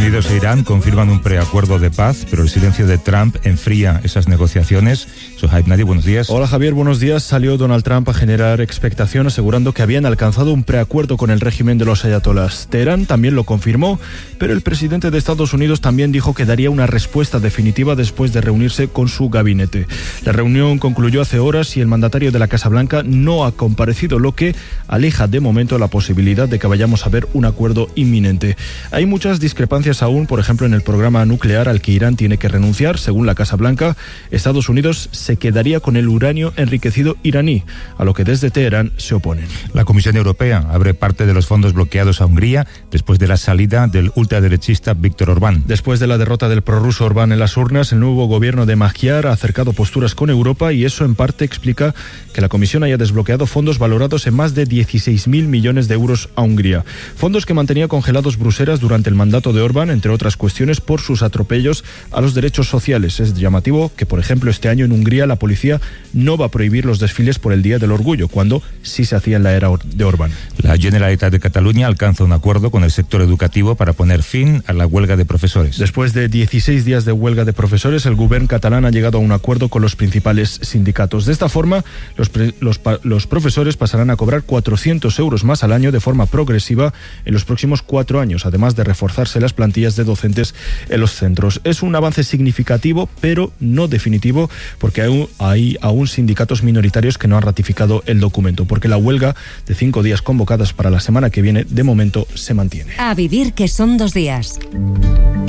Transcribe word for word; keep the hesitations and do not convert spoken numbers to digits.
Unidos e Irán confirman un preacuerdo de paz, pero el silencio de Trump enfría esas negociaciones. Sohaib Nadi, buenos días. Hola Javier, buenos días. Salió Donald Trump a generar expectación asegurando que habían alcanzado un preacuerdo con el régimen de los ayatolás. Teherán también lo confirmó, pero el presidente de Estados Unidos también dijo que daría una respuesta definitiva después de reunirse con su gabinete. La reunión concluyó hace horas y el mandatario de la Casa Blanca no ha comparecido, lo que aleja de momento la posibilidad de que vayamos a ver un acuerdo inminente. Hay muchas discrepancias aún, por ejemplo, en el programa nuclear al que Irán tiene que renunciar. Según la Casa Blanca, Estados Unidos se quedaría con el uranio enriquecido iraní, a lo que desde Teherán se oponen. La Comisión Europea abre parte de los fondos bloqueados a Hungría después de la salida del ultraderechista Viktor Orbán. Después de la derrota del prorruso Orbán en las urnas, el nuevo gobierno de Magyar ha acercado posturas con Europa y eso en parte explica que la Comisión haya desbloqueado fondos valorados en más de dieciséis mil millones de euros a Hungría. Fondos que mantenía congelados Bruselas durante el mandato de Orbán, entre otras cuestiones por sus atropellos a los derechos sociales. Es llamativo que, por ejemplo, este año en Hungría la policía no va a prohibir los desfiles por el Día del Orgullo, cuando sí se hacía en la era de Orbán. La Generalitat de Cataluña alcanza un acuerdo con el sector educativo para poner fin a la huelga de profesores. Después de dieciséis días de huelga de profesores, el gobierno catalán ha llegado a un acuerdo con los principales sindicatos. De esta forma, los, pre, los, los profesores pasarán a cobrar cuatrocientos euros más al año de forma progresiva en los próximos cuatro años, además de reforzarse las plantillas de docentes en los centros. Es un avance significativo, pero no definitivo, porque hay, hay aún sindicatos minoritarios que no han ratificado el documento, porque la huelga de cinco días convocadas para la semana que viene, de momento, se mantiene. A vivir, que son dos días.